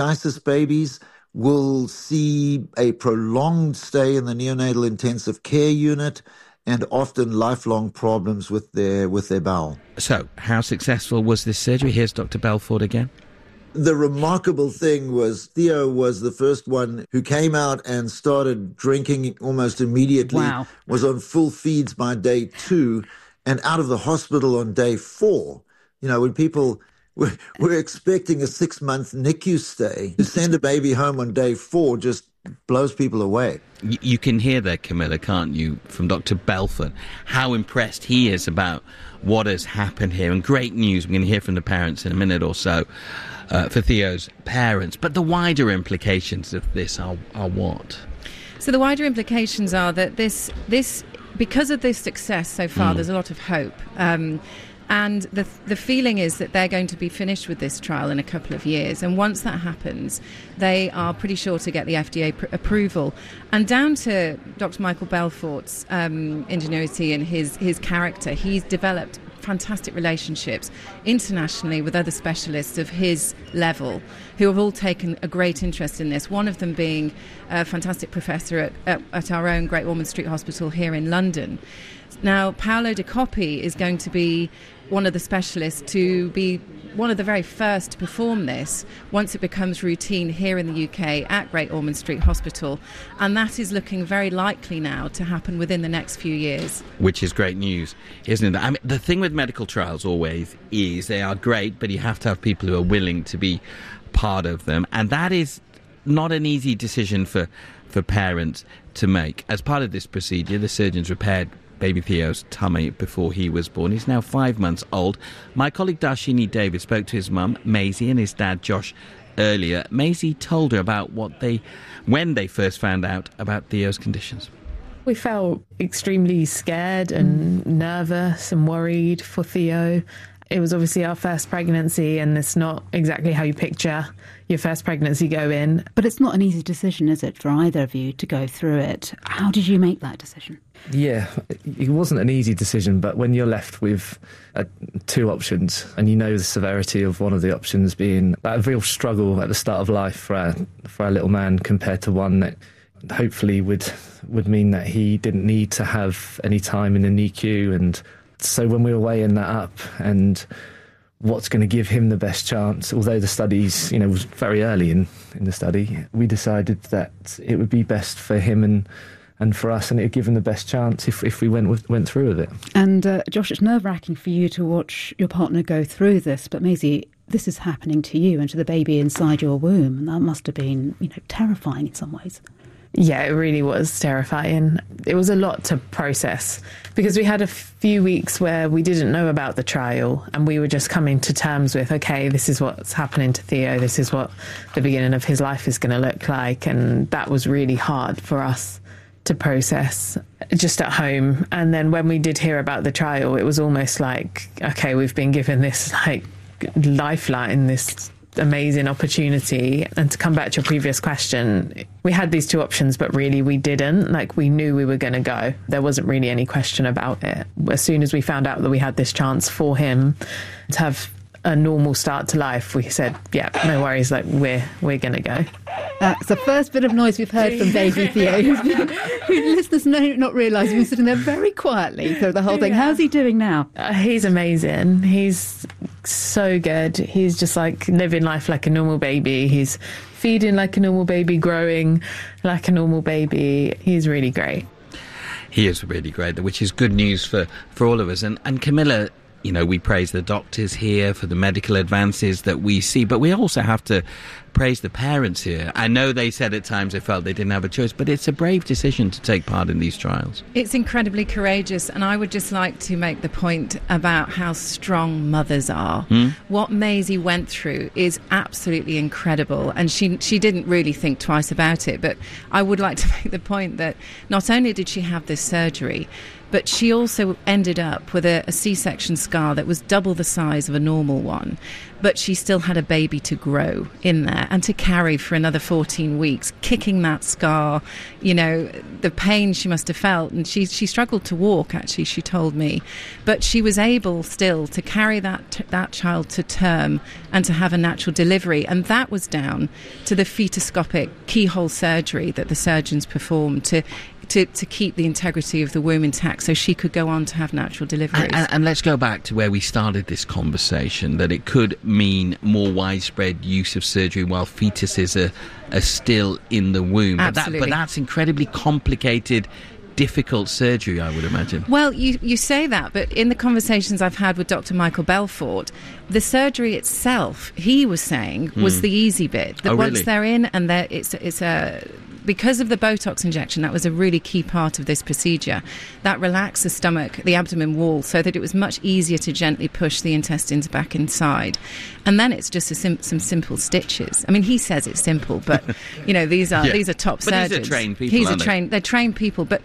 ISIS babies will see a prolonged stay in the neonatal intensive care unit and often lifelong problems with their bowel. So, how successful was this surgery? Here's Dr. Belfort again. The remarkable thing was Theo was the first one who came out and started drinking almost immediately. Wow. Was on full feeds by day 2 and out of the hospital on day 4. You know, when people were expecting a 6-month NICU stay, to send a baby home on day 4 just blows people away. You can hear there, Camilla, can't you, from Dr. Belfort, how impressed he is about what has happened here. And great news, we're going to hear from the parents in a minute or so, for Theo's parents. But the wider implications of this are what? So the wider implications are that this because of this success so far, there's a lot of hope. And the feeling is that they're going to be finished with this trial in a couple of years. And once that happens, they are pretty sure to get the FDA approval. And down to Dr. Michael Belfort's ingenuity and his character, he's developed fantastic relationships internationally with other specialists of his level who have all taken a great interest in this, one of them being a fantastic professor at our own Great Ormond Street Hospital here in London. Now, Paolo Di Coppi is going to be one of the specialists to be one of the very first to perform this once it becomes routine here in the UK at Great Ormond Street Hospital, and that is looking very likely now to happen within the next few years. Which is great news, isn't it? I mean, the thing with medical trials always is they are great, but you have to have people who are willing to be part of them, and that is not an easy decision for parents to make. As part of this procedure, the surgeons repaired baby Theo's tummy before he was born. He's now 5 months old. My colleague Darshini David spoke to his mum, Maisie, and his dad, Josh, earlier. Maisie told her about when they first found out about Theo's conditions. We felt extremely scared and nervous and worried for Theo. It was obviously our first pregnancy, and it's not exactly how you picture your first pregnancy go in. But it's not an easy decision, is it, for either of you to go through it? How did you make that decision? Yeah, it wasn't an easy decision, but when you're left with 2 options and you know the severity of one of the options being a real struggle at the start of life for our little man compared to one that hopefully would mean that he didn't need to have any time in the NICU. And so when we were weighing that up and what's going to give him the best chance, although the studies, was very early in the study, we decided that it would be best for him and for us, and it would give him the best chance if we went through with it. And Josh, it's nerve-wracking for you to watch your partner go through this, but Maisie, this is happening to you and to the baby inside your womb, and that must have been, terrifying in some ways. Yeah, it really was terrifying. It was a lot to process because we had a few weeks where we didn't know about the trial and we were just coming to terms with, okay, this is what's happening to Theo, this is what the beginning of his life is going to look like, and that was really hard for us to process just at home. And then when we did hear about the trial, it was almost like, okay, we've been given this lifeline, this amazing opportunity. And to come back to your previous question, we had these 2 options, but really we didn't. We knew we were going to go. There wasn't really any question about it. As soon as we found out that we had this chance for him to have a normal start to life, we said, yeah, no worries, we're going to go. That's the first bit of noise we've heard from baby Theo, who listeners may not realise he's been sitting there very quietly through the whole thing. How's he doing now? He's amazing. He's so good. He's just living life like a normal baby. He's feeding like a normal baby, growing like a normal baby. He's really great. He is really great, which is good news for all of us. And Camilla, we praise the doctors here for the medical advances that we see, but we also have to praise the parents here. I know they said at times they felt they didn't have a choice, but it's a brave decision to take part in these trials. It's incredibly courageous, and I would just like to make the point about how strong mothers are. What Maisie went through is absolutely incredible, and she didn't really think twice about it, but I would like to make the point that not only did she have this surgery, but she also ended up with a C-section scar that was double the size of a normal one. but she still had a baby to grow in there and to carry for another 14 weeks, kicking that scar, the pain she must have felt. And she struggled to walk, actually, she told me. But she was able still to carry that child to term and to have a natural delivery. And that was down to the fetoscopic keyhole surgery that the surgeons performed to keep the integrity of the womb intact so she could go on to have natural deliveries. And let's go back to where we started this conversation, that it could mean more widespread use of surgery while fetuses are still in the womb. Absolutely. But that's incredibly complicated, difficult surgery, I would imagine. Well, you say that, but in the conversations I've had with Dr. Michael Belfort, the surgery itself, he was saying, was the easy bit. That once really? they're in and because of the Botox injection, that was a really key part of this procedure. That relaxed the stomach, the abdomen wall, so that it was much easier to gently push the intestines back inside. And then it's just some simple stitches. I mean, he says it's simple, but these are top surgeons. But these are trained people. They're trained people, but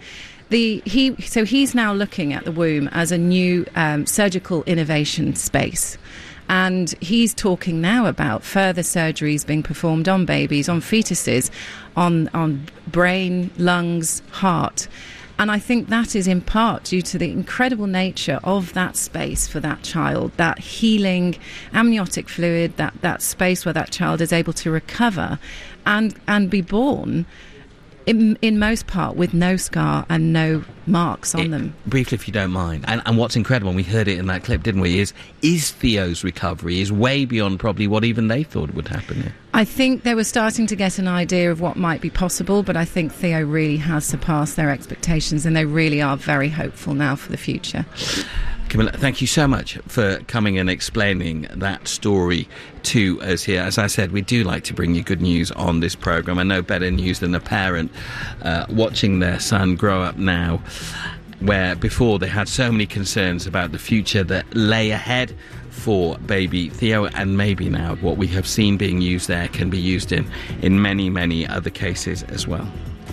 he's now looking at the womb as a new surgical innovation space. And he's talking now about further surgeries being performed on babies, on fetuses, on brain, lungs, heart. And I think that is in part due to the incredible nature of that space for that child, that healing amniotic fluid, that space where that child is able to recover and be born in most part with no scar and no marks on them. Briefly, if you don't mind, and what's incredible, and we heard it in that clip, didn't we, is Theo's recovery is way beyond probably what even they thought would happen here. I think they were starting to get an idea of what might be possible, but I think Theo really has surpassed their expectations, and they really are very hopeful now for the future. Camilla, thank you so much for coming and explaining that story to us here. As I said, we do like to bring you good news on this programme, and no better news than a parent watching their son grow up now, where before they had so many concerns about the future that lay ahead for baby Theo, and maybe now what we have seen being used there can be used in many, many other cases as well.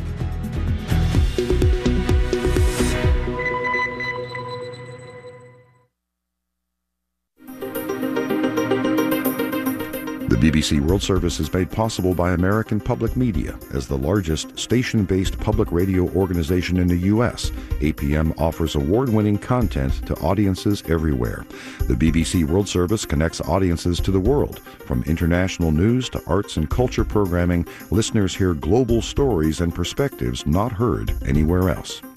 The BBC World Service is made possible by American Public Media. As the largest station-based public radio organization in the U.S., APM offers award-winning content to audiences everywhere. The BBC World Service connects audiences to the world. From international news to arts and culture programming, listeners hear global stories and perspectives not heard anywhere else.